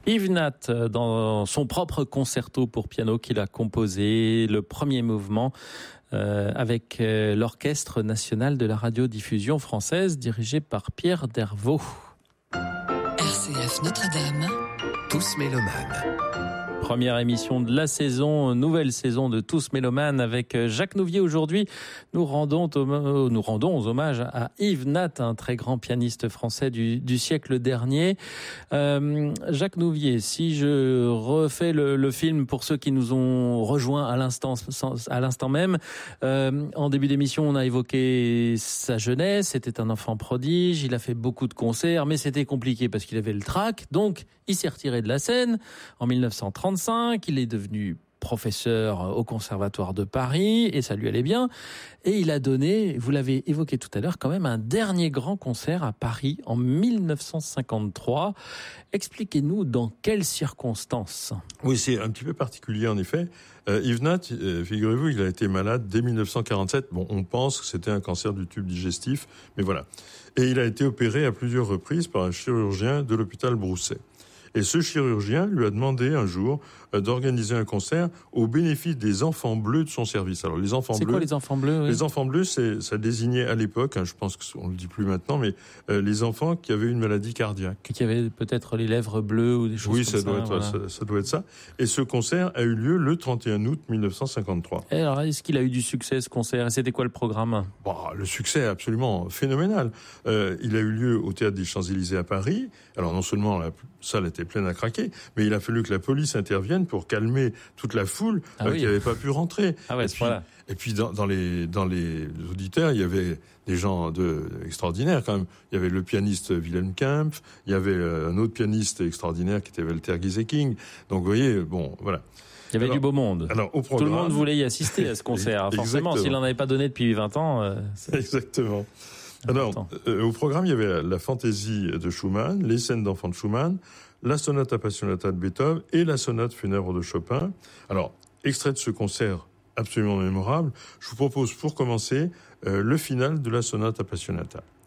Yves Nat, dans son propre concerto pour piano qu'il a composé, le premier mouvement avec l'Orchestre national de la radiodiffusion française dirigé par Pierre Dervaux. RCF Notre-Dame, Tous mélomanes. Première émission de la saison, nouvelle saison de Tous mélomanes avec Jacques Nouvier. Aujourd'hui, nous rendons hommage à Yves Nat, un très grand pianiste français du siècle dernier. Jacques Nouvier, si je refais le film pour ceux qui nous ont rejoints à l'instant même, en début d'émission, on a évoqué sa jeunesse. C'était un enfant prodige, il a fait beaucoup de concerts, mais c'était compliqué parce qu'il avait le trac. Donc, il s'est retiré de la scène en 1935. Il est devenu professeur au Conservatoire de Paris et ça lui allait bien. Et il a donné, vous l'avez évoqué tout à l'heure, quand même un dernier grand concert à Paris en 1953. Expliquez-nous dans quelles circonstances. Oui, c'est un petit peu particulier en effet. Yves Nat, figurez-vous, il a été malade dès 1947. Bon, on pense que c'était un cancer du tube digestif, mais voilà. Et il a été opéré à plusieurs reprises par un chirurgien de l'hôpital Broussais. Et ce chirurgien lui a demandé un jour d'organiser un concert au bénéfice des enfants bleus de son service. Alors les enfants bleus. C'est quoi les enfants bleus? Oui. Les enfants bleus, ça désignait à l'époque, je pense qu'on le dit plus maintenant, mais les enfants qui avaient une maladie cardiaque. Qui avaient peut-être les lèvres bleues ou des choses comme ça. Oui, ça doit être ça. Et ce concert a eu lieu le 31 août 1953. Et alors, est-ce qu'il a eu du succès ce concert? Et c'était quoi le programme? Le succès est absolument phénoménal. Il a eu lieu au Théâtre des Champs-Élysées à Paris. Alors non seulement la salle était pleine à craquer, mais il a fallu que la police intervienne pour calmer toute la foule qui n'avait pas pu rentrer. Ah ouais, et puis dans les auditeurs, il y avait des gens extraordinaires quand même. Il y avait le pianiste Wilhelm Kempf, il y avait un autre pianiste extraordinaire qui était Walter Gieseking. Donc vous voyez, bon, voilà. Il y avait du beau monde. Alors, au programme, tout le monde voulait y assister à ce concert. Forcément, s'il n'en avait pas donné depuis 20 ans... Exactement. Alors, au programme, il y avait la fantaisie de Schumann, les scènes d'enfants de Schumann, la sonate appassionata de Beethoven et la sonate funèbre de Chopin. Alors, extrait de ce concert absolument mémorable, je vous propose pour commencer le final de la sonate appassionata.